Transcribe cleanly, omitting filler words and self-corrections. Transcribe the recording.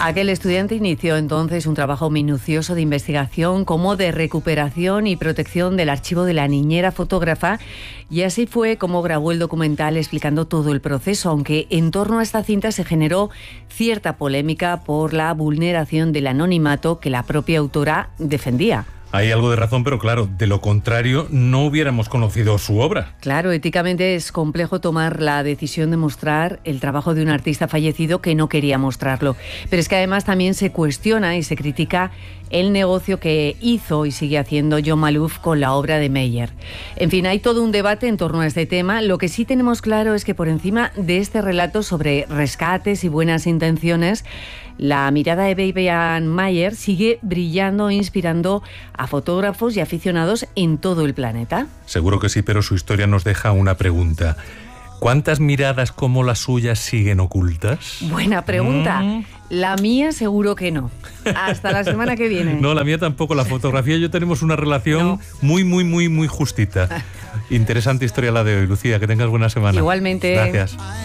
Aquel estudiante inició entonces un trabajo minucioso de investigación como de recuperación y protección del archivo de la niñera fotógrafa, y así fue como grabó el documental explicando todo el proceso, aunque en torno a esta cinta se generó cierta polémica por la vulneración del anonimato que la propia autora defendía. Hay algo de razón, pero claro, de lo contrario no hubiéramos conocido su obra. Claro, éticamente es complejo tomar la decisión de mostrar el trabajo de un artista fallecido que no quería mostrarlo. Pero es que además también se cuestiona y se critica el negocio que hizo y sigue haciendo Jon Maluf con la obra de Meyer. En fin, hay todo un debate en torno a este tema. Lo que sí tenemos claro es que por encima de este relato sobre rescates y buenas intenciones, la mirada de Vivian Maier sigue brillando e inspirando a fotógrafos y aficionados en todo el planeta. Seguro que sí, pero su historia nos deja una pregunta. ¿Cuántas miradas como las suyas siguen ocultas? Buena pregunta. La mía seguro que no. Hasta la semana que viene. No, la mía tampoco. La fotografía y yo tenemos una relación muy justita. Interesante historia la de hoy, Lucía. Que tengas buena semana. Igualmente. Gracias.